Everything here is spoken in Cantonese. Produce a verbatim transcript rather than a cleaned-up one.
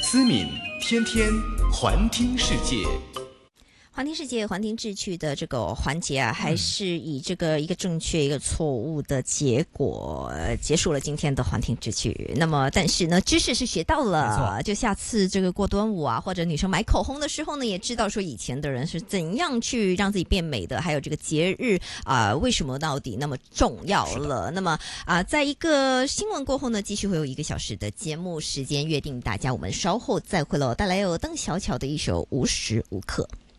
思敏天天环听世界。 环听世界环听志趣的这个环节啊，还是以这个一个正确一个错误的结果、呃、结束了今天的环听志趣。那么但是呢，知识是学到了，就下次这个过端午啊，或者女生买口红的时候呢，也知道说以前的人是怎样去让自己变美的，还有这个节日啊、呃，为什么到底那么重要了。那么啊、呃，在一个新闻过后呢，继续会有一个小时的节目时间约定大家，我们稍后再会了，带来有邓小巧的一首无时无刻。